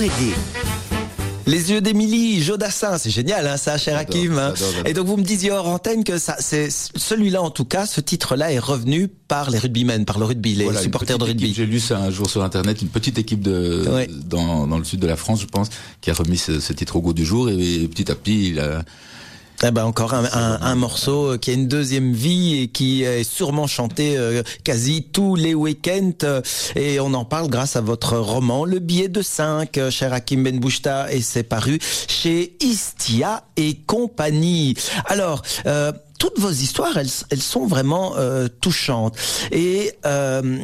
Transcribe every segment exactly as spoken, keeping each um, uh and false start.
Reggae. Les yeux d'Émilie Jodassin, c'est génial, hein, ça, cher Hakim. Hein. J'adore, j'adore. Et donc vous me disiez hors antenne que ça, c'est celui-là en tout cas, ce titre-là est revenu par les rugbymen, par le rugby, les voilà, supporters de rugby. Équipe, j'ai lu ça un jour sur internet, une petite équipe de ouais. dans dans le sud de la France, je pense, qui a remis ce, ce titre au goût du jour et, et petit à petit, il a Eh ben encore un, un, un morceau qui a une deuxième vie et qui est sûrement chanté euh, quasi tous les week-ends euh, et on en parle grâce à votre roman Le Billet de cinq, euh, cher Hakim Benbouchta, et c'est paru chez Istia et compagnie. Alors, euh, toutes vos histoires, elles, elles sont vraiment euh, touchantes et euh,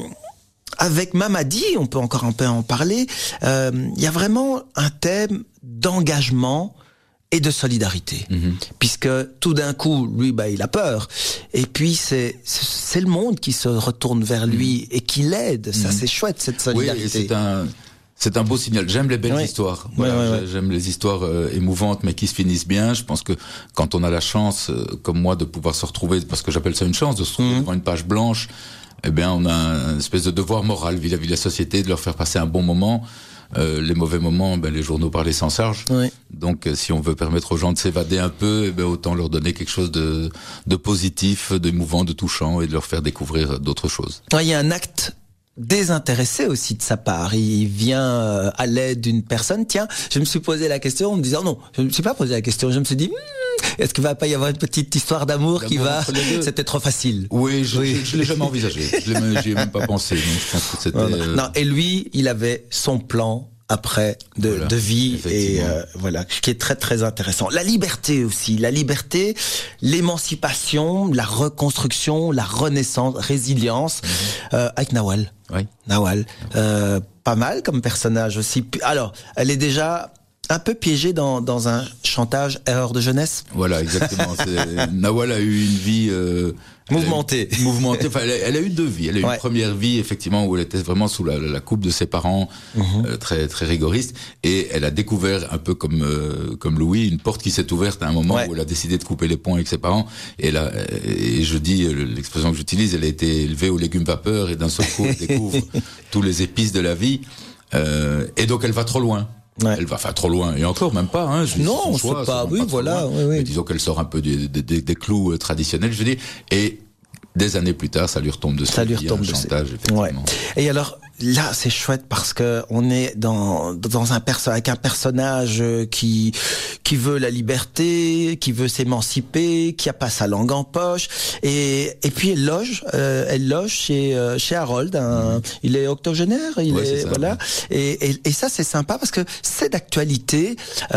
avec Mamadi, on peut encore un peu en parler, euh, il y a vraiment un thème d'engagement et de solidarité, mmh. puisque tout d'un coup, lui, bah, il a peur, et puis c'est c'est le monde qui se retourne vers lui mmh. et qui l'aide. Mmh. Ça, c'est chouette, cette solidarité. Oui, c'est un c'est un beau signal. J'aime les belles oui. histoires. Voilà, ouais, ouais, ouais. J'aime les histoires euh, émouvantes, mais qui se finissent bien. Je pense que quand on a la chance, euh, comme moi, de pouvoir se retrouver, parce que j'appelle ça une chance, de se retrouver mmh. devant une page blanche, eh bien, on a une espèce de devoir moral vis-à-vis de la société, de leur faire passer un bon moment. Euh, les mauvais moments, ben, les journaux parlaient sans charge. Oui. Donc, euh, si on veut permettre aux gens de s'évader un peu, eh ben, autant leur donner quelque chose de, de positif, d'émouvant, de touchant, et de leur faire découvrir d'autres choses. Il y a un acte désintéressé aussi de sa part. Il vient euh, à l'aide d'une personne. Tiens, je me suis posé la question en me disant non, je ne me suis pas posé la question. Je me suis dit, hmm, est-ce qu'il va pas y avoir une petite histoire d'amour qui va C'était trop facile. Oui, je, oui. je, je l'ai jamais envisagé. Je l'ai, j'y ai même pas pensé. Donc je pense que c'était. Non, non. Euh... non, et lui, il avait son plan après de, voilà, de vie et euh, voilà, ce qui est très très intéressant. La liberté aussi, la liberté, l'émancipation, la reconstruction, la renaissance, résilience, mmh. euh, avec Nawal. Oui. Nawal, euh, pas mal comme personnage aussi. Alors, elle est déjà un peu piégée dans dans un chantage erreur de jeunesse. Voilà, exactement. C'est... Nawal a eu une vie euh... mouvementée. Mouvementée. Enfin, elle a, elle a eu deux vies. Elle a eu ouais. une première vie, effectivement, où elle était vraiment sous la, la coupe de ses parents, mmh. euh, très très rigoristes, et elle a découvert un peu comme euh, comme Louis une porte qui s'est ouverte à un moment ouais. où elle a décidé de couper les ponts avec ses parents. Et là, et je dis l'expression que j'utilise, elle a été élevée aux légumes vapeur et d'un seul coup elle découvre tous les épices de la vie. Euh, et donc elle va trop loin. Ouais. Elle va enfin trop loin, et encore même pas. Hein, je, non, c'est choix, pas. Oui, pas voilà. Oui, oui. Mais disons qu'elle sort un peu des, des, des clous traditionnels, je veux dire. Et des années plus tard, ça lui retombe dessus. Ça lui retombe dessus. Chantage, effectivement. Ouais. Et alors là, c'est chouette parce que on est dans dans un perso avec un personnage qui qui veut la liberté, qui veut s'émanciper, qui a pas sa langue en poche, et et puis elle loge, euh, elle loge chez euh, chez Harold. Un, mmh. Il est octogénaire, il ouais, est, est ça, voilà. Ouais. Et, et et ça c'est sympa parce que c'est d'actualité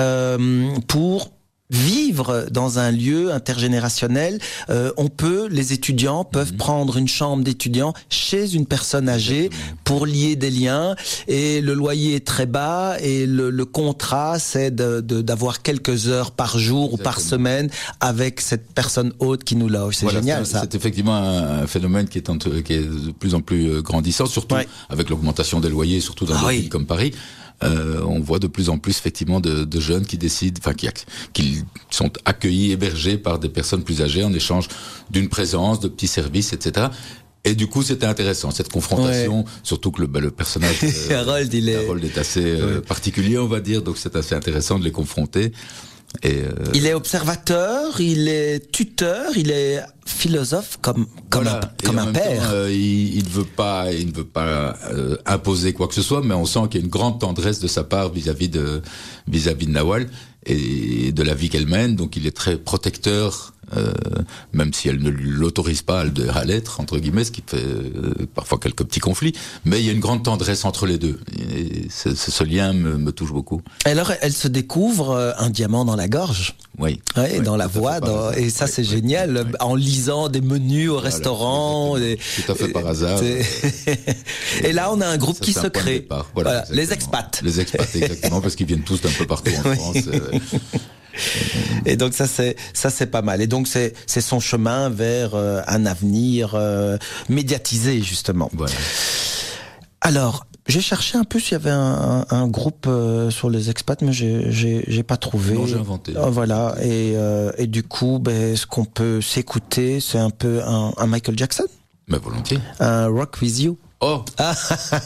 euh, pour vivre dans un lieu intergénérationnel. Euh, on peut, les étudiants peuvent mmh. prendre une chambre d'étudiant chez une personne âgée pour lier des liens, et le loyer est très bas, et le, le contrat c'est de, de, d'avoir quelques heures par jour Exactement. ou par semaine avec cette personne hôte qui nous loge. C'est voilà, génial c'est, ça. C'est effectivement un phénomène qui est, en, qui est de plus en plus grandissant, surtout ouais. avec l'augmentation des loyers, surtout dans ah, des oui. villes comme Paris. Euh, on voit de plus en plus effectivement de, de jeunes qui décident, enfin qui, qui sont accueillis, hébergés par des personnes plus âgées en échange d'une présence, de petits services, et cetera. Et du coup, c'était intéressant cette confrontation, ouais. surtout que le, bah, le personnage euh, Harold, il est... Harold est assez euh, ouais. particulier, on va dire, donc c'est assez intéressant de les confronter. Et euh... il est observateur, il est tuteur, il est philosophe comme comme voilà. un, comme un père. Temps, euh, il, il ne veut pas, il ne veut pas euh, imposer quoi que ce soit, mais on sent qu'il y a une grande tendresse de sa part vis-à-vis de vis-à-vis de Nawal et de la vie qu'elle mène. Donc il est très protecteur, euh, même si elle ne l'autorise pas à l'être entre guillemets, ce qui fait euh, parfois quelques petits conflits. Mais il y a une grande tendresse entre les deux. Et ce, ce lien me, me touche beaucoup. Alors elle se découvre un diamant dans la gorge. Oui. Ouais, oui dans la voix, dans... et ça oui, c'est oui, génial. Oui. En lisant des menus au voilà, restaurant. Des... Tout à fait par hasard. Et là on a un groupe ça, qui se crée. Voilà, voilà, les expats. Les expats exactement, parce qu'ils viennent tous d'un peu partout en France. Et donc ça c'est ça c'est pas mal. Et donc c'est c'est son chemin vers euh, un avenir euh, médiatisé justement. Voilà. Alors j'ai cherché un peu s'il y avait un, un, un groupe euh, sur les expats, mais j'ai j'ai j'ai pas trouvé. Non, j'ai inventé. Euh, voilà. Et euh, et du coup, ben ce qu'on peut s'écouter, c'est un peu un, un Michael Jackson. Mais volontiers. Un Rock With You. Oh.